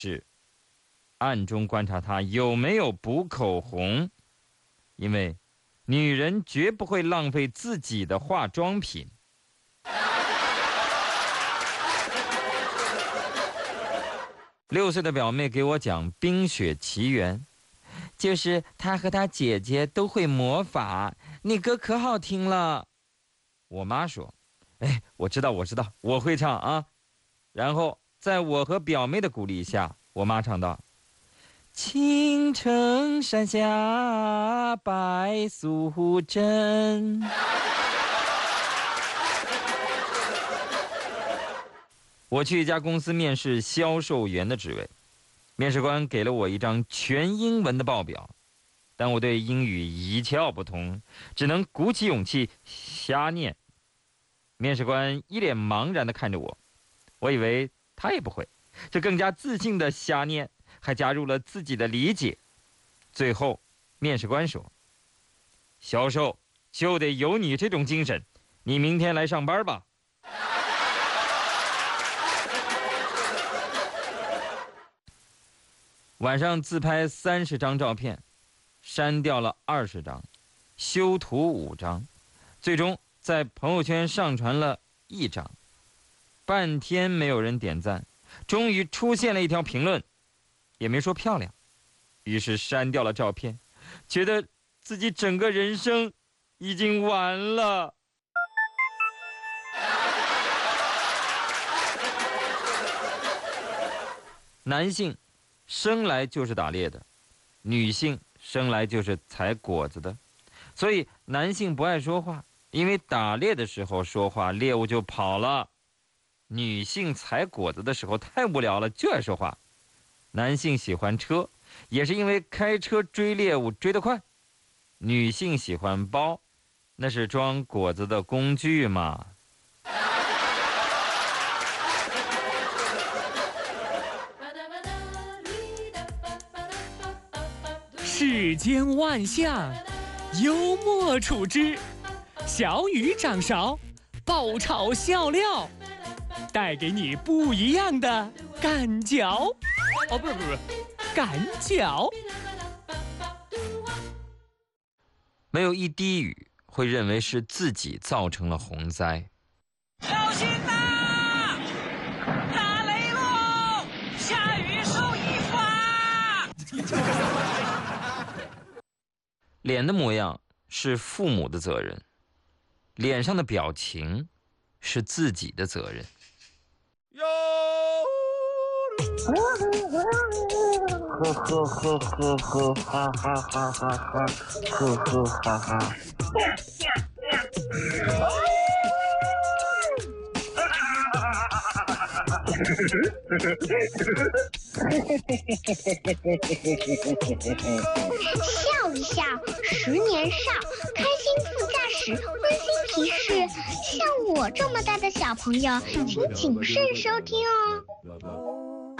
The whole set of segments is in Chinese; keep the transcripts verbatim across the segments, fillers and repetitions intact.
是暗中观察她有没有补口红，因为女人绝不会浪费自己的化妆品。六岁的表妹给我讲《冰雪奇缘》，就是她和她姐姐都会魔法，那歌可好听了。我妈说：“哎，我知道，我知道，我会唱啊。”然后在我和表妹的鼓励下，我妈唱道：“青城山下白素贞。”我去一家公司面试销售员的职位，面试官给了我一张全英文的报表，但我对英语一窍不通，只能鼓起勇气瞎念。面试官一脸茫然地看着我，我以为他也不会，就更加自信地瞎念，还加入了自己的理解。最后，面试官说：“销售就得有你这种精神，你明天来上班吧。”晚上自拍三十张照片，删掉了二十张，修图五张，最终在朋友圈上传了一张。半天没有人点赞，终于出现了一条评论，也没说漂亮，于是删掉了照片，觉得自己整个人生已经完了。男性生来就是打猎的，女性生来就是采果子的，所以男性不爱说话，因为打猎的时候说话，猎物就跑了；女性采果子的时候太无聊了，就爱说话。男性喜欢车，也是因为开车追猎物追得快；女性喜欢包，那是装果子的工具嘛。 世间万象，幽默处之，小雨掌勺，爆炒笑料，带给你不一样的感觉。哦，不是不是，感觉。 没有一滴雨会认为是自己造成了洪灾。 小心呐！打雷喽！下雨收衣服啊！ 脸的模样是父母的责任，脸上的表情是自己的责任。 哟，呵呵呵呵呵，哈哈哈哈哈，呵呵哈哈。 笑一笑，十年少，开心副驾驶，温馨提示：像我这么大的小朋友，请谨慎收听哦。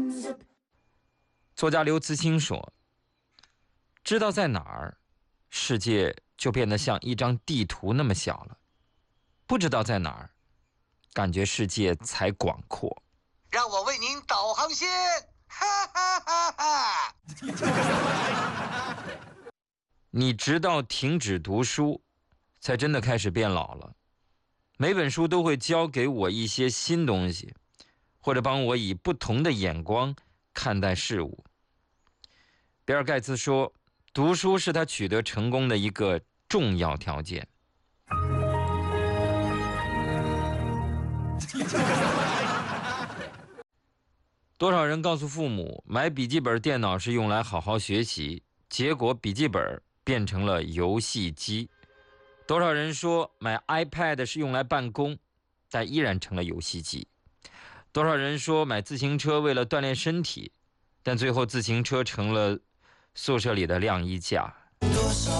作家刘慈欣说：“知道在哪儿，世界就变得像一张地图那么小了；不知道在哪儿，感觉世界才广阔。” 让我为您导航先，哈哈哈哈！ 你直到停止读书，才真的开始变老了。每本书都会教给我一些新东西，或者帮我以不同的眼光看待事物。比尔盖茨说，读书是他取得成功的一个重要条件。多少人告诉父母，买笔记本电脑是用来好好学习，结果笔记本变成了游戏机。多少人说买 iPad 是用来办公，但依然成了游戏机。多少人说买自行车为了锻炼身体，但最后自行车成了宿舍里的晾衣架。